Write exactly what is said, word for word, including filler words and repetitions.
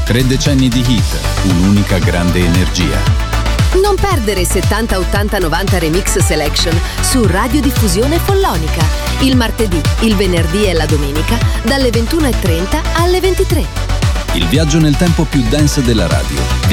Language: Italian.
Tre decenni di hit, un'unica grande energia. Non perdere settanta ottanta novanta Remix Selection su Radiodiffusione Follonica. Il martedì, il venerdì e la domenica dalle ventuno e trenta alle ventitré. Il viaggio nel tempo più dance della radio.